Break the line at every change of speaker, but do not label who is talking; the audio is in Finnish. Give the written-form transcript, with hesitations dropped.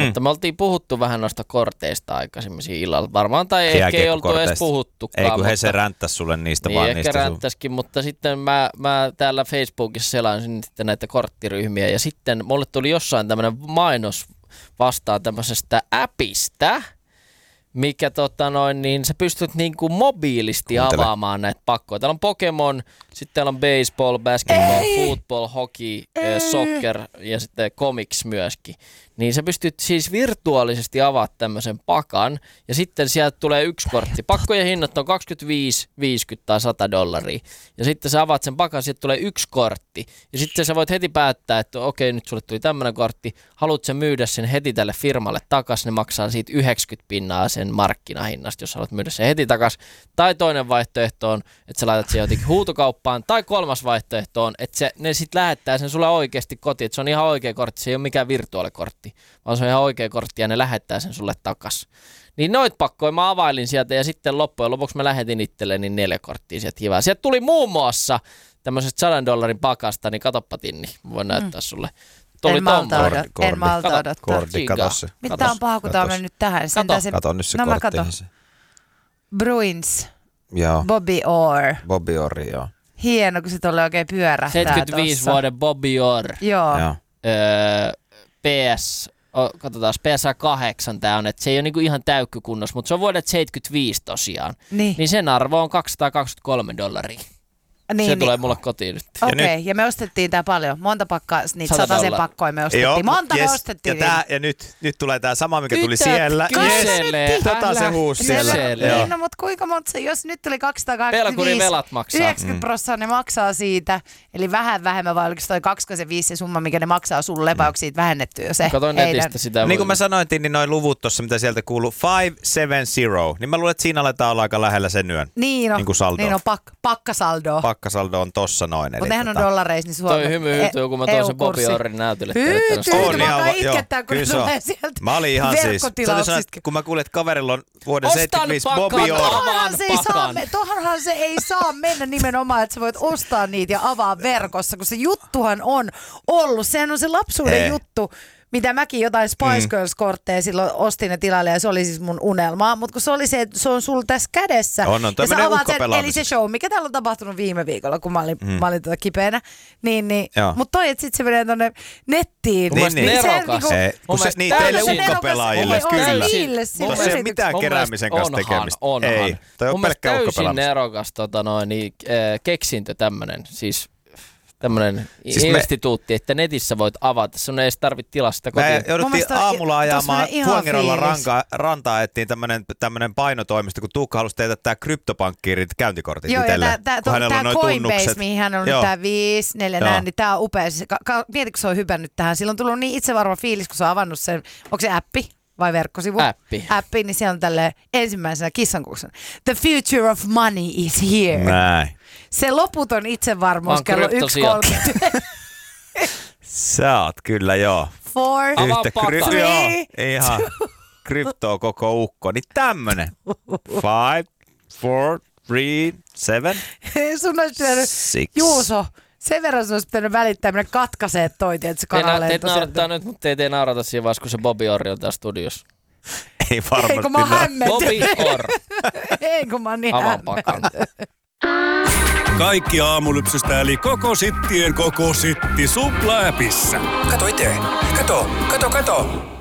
Mutta me oltiin puhuttu vähän noista korteista aikaisemmin siinä illalla. Varmaan tai ehkä ei oltu edes puhuttukaan.
Ei kun he se ränttäisi sulle niistä vaan niistä.
Ehkä ränttäisikin, mutta sitten mä täällä Facebookissa selasin sitten näitä korttiryhmiä ja sitten mulle tuli jossain tämmöinen mainos vastaan tämmöisestä appista, mikä niin sä pystyt niinku mobiilisti avaamaan näitä pakkoja. Täällä on Pokemon, sitten täällä on baseball, basketball, football, hockey, soccer ja sitten comics myöskin. Niin sä pystyt siis virtuaalisesti avaamaan tämmöisen pakan ja sitten sieltä tulee yksi kortti. Pakkojen hinnat on $25, $50 tai $100. Ja sitten sä avaat sen pakan, sieltä tulee yksi kortti. Ja sitten sä voit heti päättää, että okei, nyt sulle tuli tämmöinen kortti. Haluat sä myydä sen heti tälle firmalle takas, ne maksaa siitä 90% sen markkinahinnasta, jos haluat myydä sen heti takas. Tai toinen vaihtoehto on, että sä laitat sen jotenkin huutokauppaan. Tai kolmas vaihtoehto on, että ne sitten lähettää sen sulle oikeasti kotiin. Että se on ihan oikea kortti, se ei ole mikään virtuaalikortti, vaan se on ihan oikea kortti ja ne lähettää sen sulle takas. Niin noit pakkoja mä availin sieltä ja sitten loppujen lopuksi mä lähetin itselleni 4 korttia sieltä kivää. Sieltä tuli muun muassa tämmöisestä $100 pakasta, niin katoppa Tinni, voin näyttää sulle.
En malta odottaa.
Kordi, kato se.
Mitä on paha, kun tää on mennyt tähän.
Kato nyt se kortti.
Bruins.
Joo.
Bobby Orr.
Bobby Orr, joo.
Hieno, kun se tulee oikein pyörähtää
75 vuoden Bobby Orr.
Joo.
Katsotaan, PSA 8 tää on, että se ei ole niinku ihan täykkykunnossa, mutta se on vuodet 75 tosiaan. Niin sen arvo on $223. Se tulee mulle kotiin nyt.
Okei, ja me ostettiin tää paljon. Monta pakkaa, niitä 100 pakkoja me ostettiin. Monta me ostettiin.
Ja nyt tulee tää sama, mikä tuli siellä.
Kyselee.
Se huusi siellä.
Niin, no, mutta kuinka monta, jos nyt tuli 225,
velat maksaa.
90% ne maksaa siitä. Eli vähän vähemmän, vai oliko toi 25 se summa, mikä ne maksaa sulle, vai onko siitä vähennetty jo se?
Katoin netistä sitä.
Niin kuin mä sanoin, niin noin luvut tossa, mitä sieltä kuuluu, 570, niin mä luulen, että siinä aletaan olla aika lähellä sen yön.
Niin on,
pakkasaldo. Pakkasaldo on tossa noin.
Mutta nehän on dollareissa, niin Suomen
toi hymyilyy, kun mä tuon sen Bobby Orrin näytille.
Hyytyy, mä alkaa itkettää, kun tulee sieltä
mä olin ihan siis, kun mä kuulin, että kaverilla on vuoden 75 Bobby Orr.
Tohonhan se ei saa mennä nimenomaan, että sä voit ostaa niitä ja avaa verkossa, kun se juttuhan on ollut. Sehän on se lapsuuden juttu. Mitä mäkin jotain Spice Girls-kortteja silloin ostin ne tilalle ja se oli siis mun unelmaa, mutta kun se on sulla tässä kädessä.
On
ja sä avaat sen, eli se show, mikä täällä on tapahtunut viime viikolla, kun mä olin kipeänä. Mutta toi, että sit se menee tonne nettiin.
Niin. Nerokas.
Niin, teille uhkapelaajille, kyllä. Tuossa ei ole mitään keräämisen kanssa tekemistä. Ei, toi on pelkkä uhkapelaamista.
Täysin nerokas keksintö tämmönen, siis tämmönen instituutti, että netissä voit avata. Sun ei edes tarvitse tilaa sitä kotiin.
Me jouduttiin aamulla ajamaan Fuangerolla rantaa, ettiin tämmönen painotoimisto, kun Tuukka halusi tehdä tää kryptopankkiirit käyntikortit itselle.
Joo, ja tää Coinbase, mihin hän on nyt tää 5, 4, näin, niin tää on upea. Mieti, kun se on hypännyt tähän. Silloin on tullut niin itsevarma fiilis, kun se on avannut sen. Onko se appi? Vai verkkosivu? Appi, niin siellä on tälleen ensimmäisenä kissankuksena. The future of money is here.
Näin.
Se loputon itsevarmuus kello 1.30.
Sä oot kyllä joo.
4,
yhtä ihan kryptoa koko ukko. Niin tämmönen. 5, 4, 3, 7,
sun olisi pitänyt, Juuso, sen verran sun olisi pitänyt välittää, minä katkaisee toi, että se kanalento.
Teet naurattaa nyt, mutta ei naurata siinä vaiheessa, kun se Bobby Orr on täällä studiossa.
Ei varmasti.
Eikö mä hämmentynyt?
Bobby Orr.
Eikö mä niin hämmentynyt?
Kaikki aamulypsystä eli koko sittien koko sitti Supla-äpissä.
Kato itse. Kato.